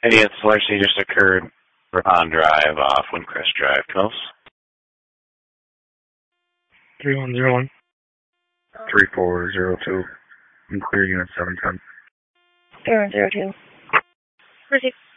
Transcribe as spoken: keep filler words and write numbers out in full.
Any installation just occurred on drive off Windcrest Drive, Kels? three one zero one. three four zero two. I'm clear unit seven ten. three one zero two. Proceed.